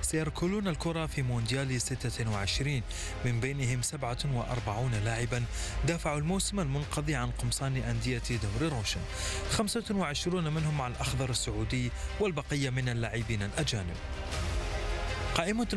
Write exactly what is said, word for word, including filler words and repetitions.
سيركلون الكرة في مونديال ستة وعشرين، من بينهم سبعة وأربعين لاعبا دافعوا الموسم المنقضي عن قمصان أندية دوري روشن، خمسة وعشرين منهم مع الأخضر السعودي والبقية من اللاعبين الأجانب. قائمة